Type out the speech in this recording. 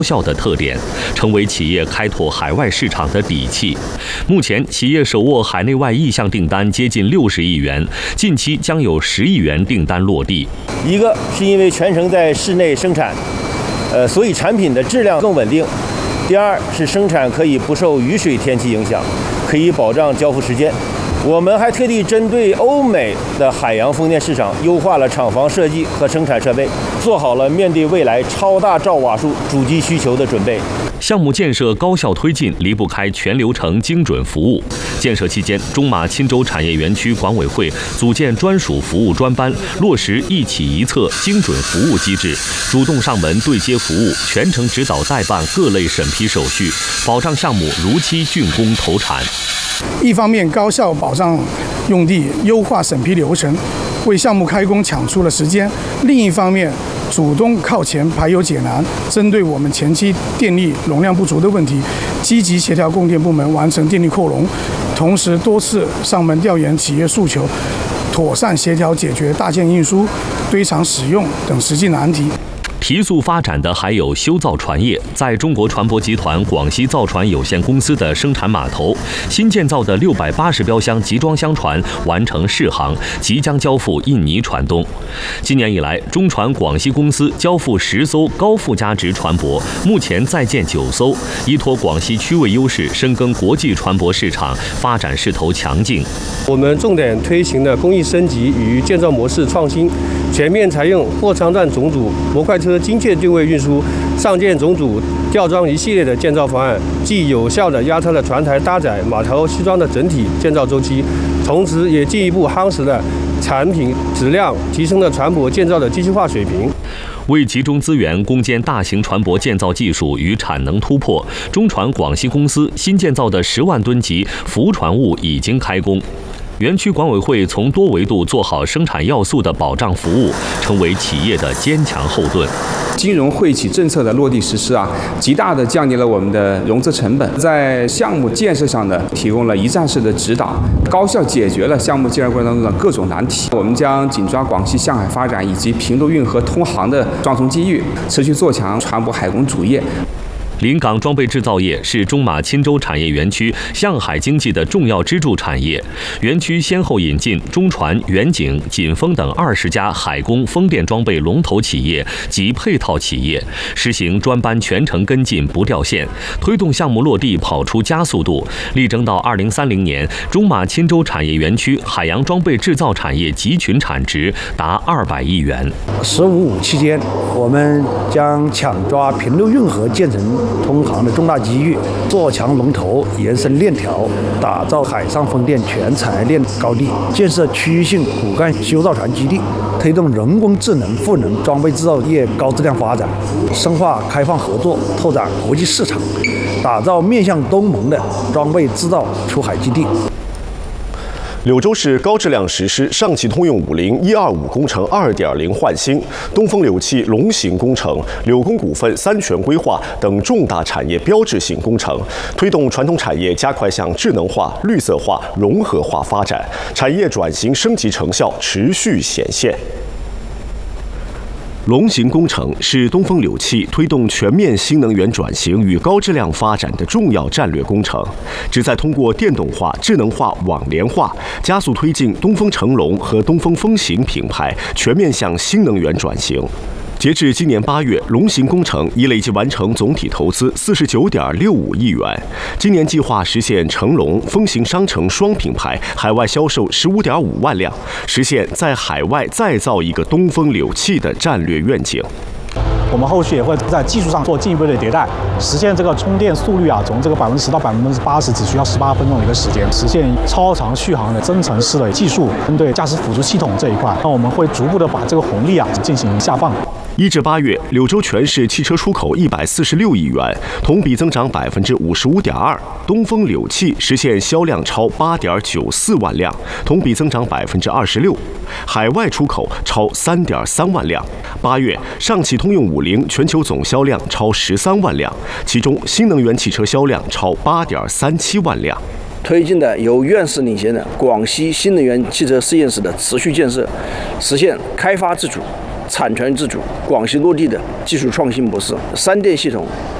效的特点，成为企业开拓海外市场的底气。目前，企业手握海内外意向订单接近60亿元，近期将有10亿元订单落地。 一个是因为全程在室内生产，所以产品的质量更稳定。第二是生产可以不受雨水天气影响，可以保障交付时间。我们还特地针对欧美的海洋风电市场，优化了厂房设计和生产设备，做好了面对未来超大兆瓦数主机需求的准备。 项目建设高效推进，离不开全流程精准服务。建设期间，中马钦州产业园区管委会组建专属服务专班，落实一企一策精准服务机制，主动上门对接服务，全程指导代办各类审批手续，保障项目如期竣工投产。 一方面高效保障用地，优化审批流程，为项目开工抢出了时间；另一方面，主动靠前排忧解难，针对我们前期电力容量不足的问题，积极协调供电部门完成电力扩容，同时多次上门调研企业诉求，妥善协调解决大件运输、堆场使用等实际难题。 提速发展的还有修造船业，在中国船舶集团广西造船有限公司的生产码头，新建造的680标箱集装箱船完成试航，即将交付印尼船东。今年以来，中船广西公司交付10艘高附加值船舶，目前在建9艘，依托广西区位优势，深耕国际船舶市场，发展势头强劲。 我们重点推行的工艺升级与建造模式创新，全面采用货舱段总组、模块车精确定位运输、上舰总组、吊装一系列的建造方案，既有效地压缩了船台搭载、码头西装的整体建造周期，同时也进一步夯实了产品质量，提升了船舶建造的机器化水平。 为集中资源攻坚大型船舶建造技术与产能突破，中船广西公司新建造的10万吨级浮船坞已经开工。园区管委会从多维度做好生产要素的保障服务，成为企业的坚强后盾。 金融惠企政策的落地实施极大地降低了我们的融资成本，在项目建设上呢，提供了一站式的指导，高效解决了项目建设过程当中的各种难题。我们将紧抓广西向海发展以及平度运河通航的双重机遇，持续做强船舶海工主业。 临港装备制造业是中马钦州产业园区向海经济的重要支柱产业。园区先后引进中船、远景、锦丰等20家海工、风电装备龙头企业及配套企业，实行专班全程跟进不掉线，推动项目落地跑出加速度。力争到2030年，中马钦州产业园区海洋装备制造产业集群产值达200亿元。 “15+5”期间，我们将抢抓平陆运河建成通航的重大机遇，做强龙头，延伸链条，打造海上风电全产业链高地，建设区域性骨干修造船基地，推动人工智能赋能装备制造业高质量发展，深化开放合作，拓展国际市场，打造面向东盟的装备制造出海基地。 柳州市高质量实施上汽通用50125工程2.0焕新、东风柳汽龙行工程、柳工股份3全规划等重大产业标志性工程，推动传统产业加快向智能化、绿色化、融合化发展，产业转型升级成效持续显现。龙行工程是东风柳汽推动全面新能源转型与高质量发展的重要战略工程，旨在通过电动化、智能化、网联化，加速推进东风成龙和东风风行品牌全面向新能源转型。截至今年8月，龙行工程已累计完成总体投资49.65亿元。今年计划实现成龙、风行商城双品牌海外销售15.5万辆，实现在海外再造一个东风柳汽的战略愿景。 我们后续也会在技术上做进一步的迭代，实现这个充电速率从这个10%到80%只需要18分钟的一个时间，实现超长续航的增程式的技术。针对驾驶辅助系统这一块，那我们会逐步的把这个红利进行下放。 1至8月，柳州全市汽车出口146亿元，同比增长55.2%。东风柳汽实现销量超8.94万辆，同比增长26%。海外出口超3.3万辆。8月，上汽通用50全球总销量超13万辆，其中新能源汽车销量超8.37万辆。 推进的由院士领衔的广西新能源汽车实验室的持续建设，实现开发自主、 产权自主、广西落地的技术创新模式，3电系统